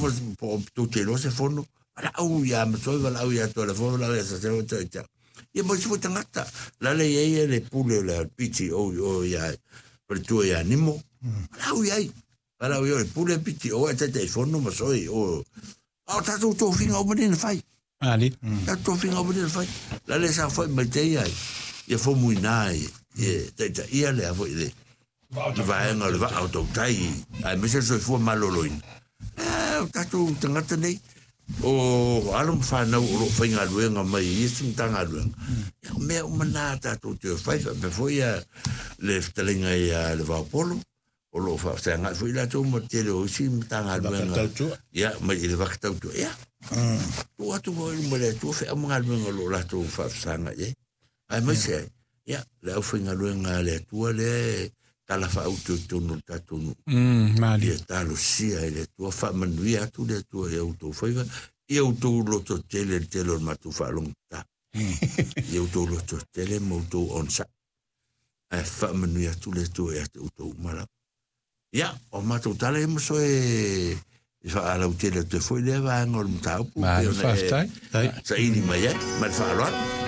po tu te lo se fono ala au ya me so ala au ya to le fono la esa se o te ia mo se fo tangata la le ye le pule la piti o ya per tu ya nimo ala au ya le pule piti o te fono mo so o ta tu finga o bene fai ali ta tu finga o bene fai la le sa foi me te ia fo muy nai te ia le avo ile vai ngol va auto tai ai me se so fo maloloin ta tu tangata nei o alum fa na o finga luenga mai isi tanga luenga me o manata tu te fai pe foi le telinga ia le va polo o lo fa tanga foi la tu mo te o si tanga luenga ya mai le va tau tu ya tu atu mo le tu fa mo luenga lo la tu fa sanga ye ai me se ya le finga luenga le tu le tala fa auto tonu tatunu mali talo sia ele tua fa manuia tu le tua e auto fa e auto lo to tele ma tu fa lonta e auto lo to tele mo to onsa e fa manuia tu le tua e auto mala ya o ma tu tale mo so e fa ala utile te foi le va ngol mtau ma fa stai sa ini mai ma fa lo